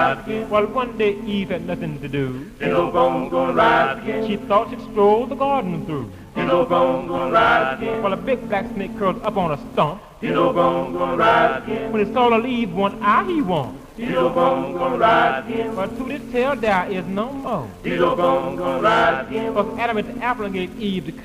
Well, one day Eve had nothing to do. Gonna rise again. She thought she'd stroll the garden through. Gonna rise again. Well, a big black snake curled up on a stump. Gonna rise again. When he saw the leave, one eye he won. Gonna rise again. But to this tale there is no more. Gonna rise again. Because Adam ate the apple and gave Eve the